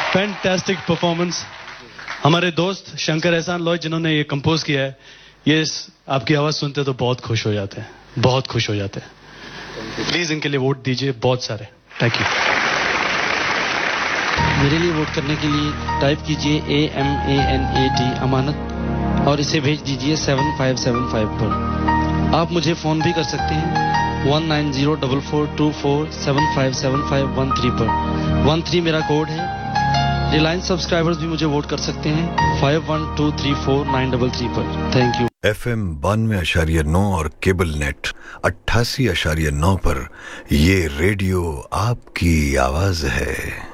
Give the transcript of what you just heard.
Fantastic performance. हमारे दोस्त शंकर एहसान लॉय जिन्होंने ये कंपोज किया है, ये आपकी आवाज सुनते तो बहुत खुश हो जाते हैं, बहुत खुश हो जाते हैं। प्लीज इनके लिए वोट दीजिए, बहुत सारे। Thank you. मेरे लिए वोट करने के लिए टाइप कीजिए AMANAT अमानत और इसे भेज दीजिए 7575 पर। आप मुझे फोन भी कर सकते हैं 190424757513 पर। 13 मेरा कोड है। रिलायंस सब्सक्राइबर्स भी मुझे वोट कर सकते हैं 51234933 पर। Thank you. FM 92.9 और केबल नेट 88.9 पर ये रेडियो आपकी आवाज है।